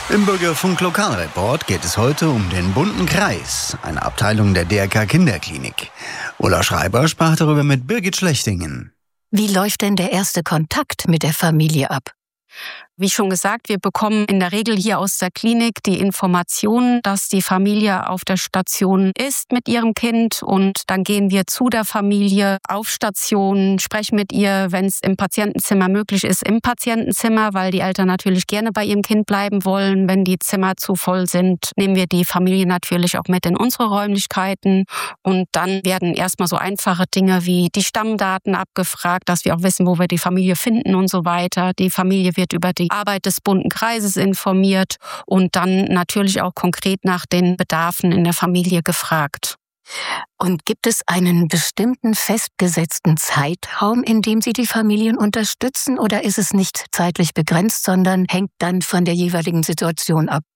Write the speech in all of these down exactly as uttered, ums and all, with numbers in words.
Im Bürgerfunk Lokalreport geht es heute um den Bunten Kreis, eine Abteilung der D R K Kinderklinik. Ulla Schreiber sprach darüber mit Birgit Schlechtingen. Wie läuft denn der erste Kontakt mit der Familie ab? Wie schon gesagt, wir bekommen in der Regel hier aus der Klinik die Information, dass die Familie auf der Station ist mit ihrem Kind, und dann gehen wir zu der Familie auf Station, sprechen mit ihr, wenn es im Patientenzimmer möglich ist, im Patientenzimmer, weil die Eltern natürlich gerne bei ihrem Kind bleiben wollen. Wenn die Zimmer zu voll sind, nehmen wir die Familie natürlich auch mit in unsere Räumlichkeiten, und dann werden erstmal so einfache Dinge wie die Stammdaten abgefragt, dass wir auch wissen, wo wir die Familie finden und so weiter. Die Familie wird über die Arbeit des Bunten Kreises informiert und dann natürlich auch konkret nach den Bedarfen in der Familie gefragt. Und gibt es einen bestimmten festgesetzten Zeitraum, in dem Sie die Familien unterstützen, oder ist es nicht zeitlich begrenzt, sondern hängt dann von der jeweiligen Situation ab?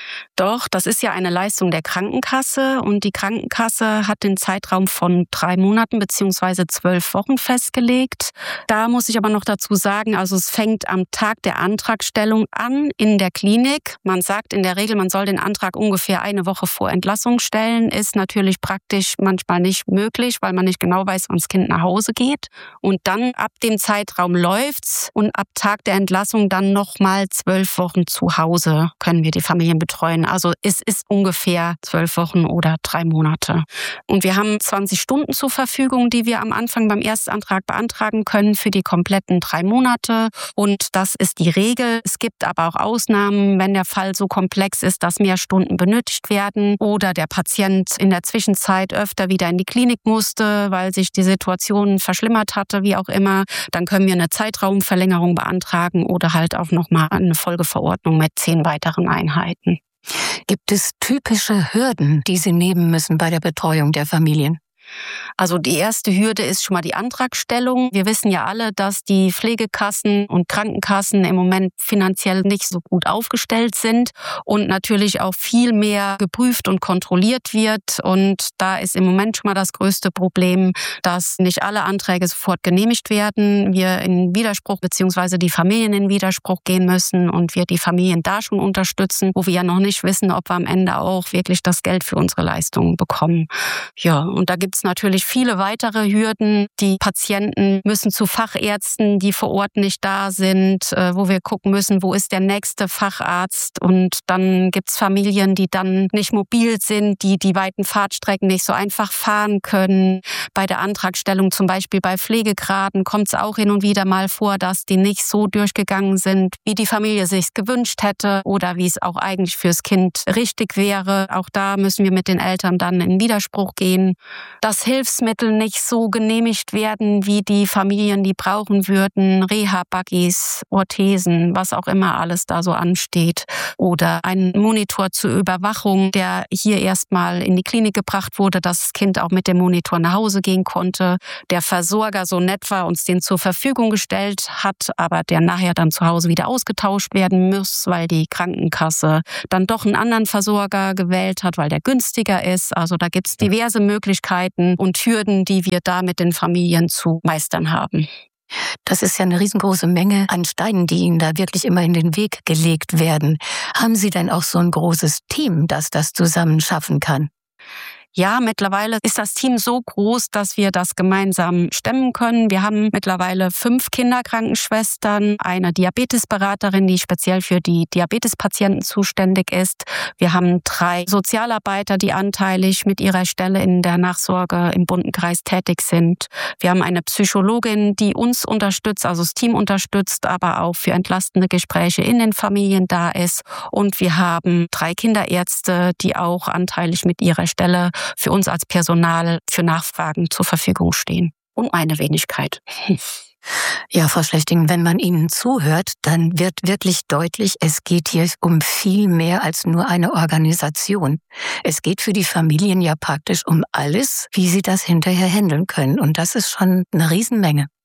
Doch, das ist ja eine Leistung der Krankenkasse, und die Krankenkasse hat den Zeitraum von drei Monaten bzw. zwölf Wochen festgelegt. Da muss ich aber noch dazu sagen, also es fängt am Tag der Antragstellung an in der Klinik. Man sagt in der Regel, man soll den Antrag ungefähr eine Woche vor Entlassung stellen. Ist natürlich praktisch manchmal nicht möglich, weil man nicht genau weiß, wann das Kind nach Hause geht. Und dann ab dem Zeitraum läuft's, und ab Tag der Entlassung dann nochmal zwölf Wochen zu Hause können wir die Familien betreuen. Also es ist ungefähr zwölf Wochen oder drei Monate. Und wir haben zwanzig Stunden zur Verfügung, die wir am Anfang beim Erstantrag beantragen können für die kompletten drei Monate. Und das ist die Regel. Es gibt aber auch Ausnahmen, wenn der Fall so komplex ist, dass mehr Stunden benötigt werden oder der Patient in der Zwischenzeit öfter wieder in die Klinik musste, weil sich die Situation verschlimmert hatte, wie auch immer. Dann können wir eine Zeitraumverlängerung beantragen oder halt auch nochmal eine Folgeverordnung mit zehn weiteren Einheiten. Gibt es typische Hürden, die Sie nehmen müssen bei der Betreuung der Familien? Also die erste Hürde ist schon mal die Antragstellung. Wir wissen ja alle, dass die Pflegekassen und Krankenkassen im Moment finanziell nicht so gut aufgestellt sind und natürlich auch viel mehr geprüft und kontrolliert wird. Und da ist im Moment schon mal das größte Problem, dass nicht alle Anträge sofort genehmigt werden. Wir in Widerspruch bzw. die Familien in Widerspruch gehen müssen und wir die Familien da schon unterstützen, wo wir ja noch nicht wissen, ob wir am Ende auch wirklich das Geld für unsere Leistungen bekommen. Ja, und da gibt es natürlich viele weitere Hürden. Die Patienten müssen zu Fachärzten, die vor Ort nicht da sind, wo wir gucken müssen, wo ist der nächste Facharzt. Und dann gibt es Familien, die dann nicht mobil sind, die die weiten Fahrtstrecken nicht so einfach fahren können. Bei der Antragstellung, zum Beispiel bei Pflegegraden, kommt es auch hin und wieder mal vor, dass die nicht so durchgegangen sind, wie die Familie sich gewünscht hätte oder wie es auch eigentlich fürs Kind richtig wäre. Auch da müssen wir mit den Eltern dann in Widerspruch gehen. Dass Hilfsmittel nicht so genehmigt werden, wie die Familien die brauchen würden. Reha-Buggies, Orthesen, was auch immer alles da so ansteht. Oder ein Monitor zur Überwachung, der hier erstmal in die Klinik gebracht wurde, dass das Kind auch mit dem Monitor nach Hause gehen konnte. Der Versorger so nett war, uns den zur Verfügung gestellt hat, aber der nachher dann zu Hause wieder ausgetauscht werden muss, weil die Krankenkasse dann doch einen anderen Versorger gewählt hat, weil der günstiger ist. Also da gibt es diverse Möglichkeiten und Hürden, die wir da mit den Familien zu meistern haben. Das ist ja eine riesengroße Menge an Steinen, die Ihnen da wirklich immer in den Weg gelegt werden. Haben Sie denn auch so ein großes Team, das das zusammen schaffen kann? Ja, mittlerweile ist das Team so groß, dass wir das gemeinsam stemmen können. Wir haben mittlerweile fünf Kinderkrankenschwestern, eine Diabetesberaterin, die speziell für die Diabetespatienten zuständig ist. Wir haben drei Sozialarbeiter, die anteilig mit ihrer Stelle in der Nachsorge im Bunten Kreis tätig sind. Wir haben eine Psychologin, die uns unterstützt, also das Team unterstützt, aber auch für entlastende Gespräche in den Familien da ist. Und wir haben drei Kinderärzte, die auch anteilig mit ihrer Stelle für uns als Personal für Nachfragen zur Verfügung stehen. Und eine Wenigkeit. Ja, Frau Schlechtingen, wenn man Ihnen zuhört, dann wird wirklich deutlich, es geht hier um viel mehr als nur eine Organisation. Es geht für die Familien ja praktisch um alles, wie sie das hinterher handeln können. Und das ist schon eine Riesenmenge.